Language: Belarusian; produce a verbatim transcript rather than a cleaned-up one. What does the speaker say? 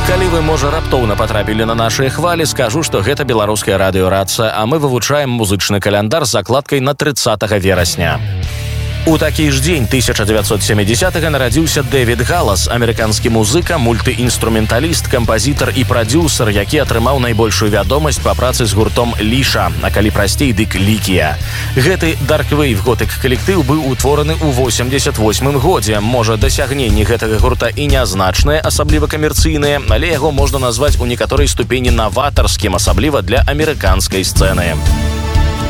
Калі вы, можа, раптоўна патрапілі на нашыя хвалі, скажу, што гэта беларуская радыёрацыя, а мы вывучаем музычны каляндар з закладкай на трыццатага верасня. У такі ж дзень тысяча дзевяцьсот сямідзясятага нарадзіўся Дэвід Галас, амерыканскі музыка, мультыінструменталіст, кампазітар і прадзюсар, які атрымаў найбольшую вядомасць па працы з гуртом Ліша, а калі прасцей, дык Лікія. Гэты дарквейв готык калектыў быў утвораны ў восемьдесят восьмым годзе. Можа, дасягненні гэтага гурта і нязначныя, асабліва камерцыйныя, але яго можна назваць у некаторай ступені наватарскім, асабліва для амерыканскай сцэны.